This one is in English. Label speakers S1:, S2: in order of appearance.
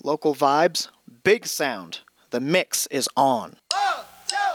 S1: Local vibes, big sound. The mix is on.